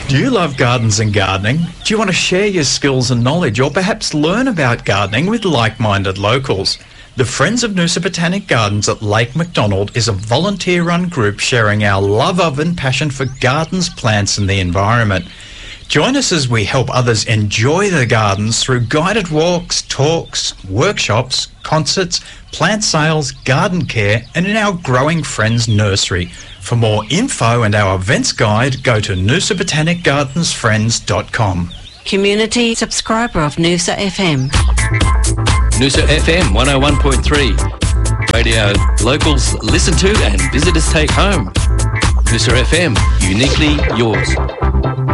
Do you love gardens and gardening? Do you want to share your skills and knowledge, or perhaps learn about gardening with like-minded locals? The Friends of Noosa Botanic Gardens at Lake MacDonald is a volunteer-run group sharing our love of and passion for gardens, plants and the environment. Join us as we help others enjoy the gardens through guided walks, talks, workshops, concerts, plant sales, garden care and in our growing Friends Nursery. For more info and our events guide, go to noosabotanicgardensfriends.com. Community subscriber of Noosa FM. Noosa FM 101.3. Radio locals listen to and visitors take home. Noosa FM, uniquely yours.